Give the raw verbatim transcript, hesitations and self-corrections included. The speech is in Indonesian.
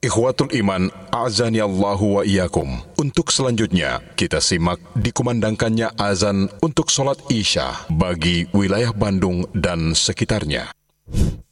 Ikhwatul iman, a'zani Allahu wa iyyakum. Untuk selanjutnya, kita simak dikumandangkannya azan untuk sholat Isya bagi wilayah Bandung dan sekitarnya.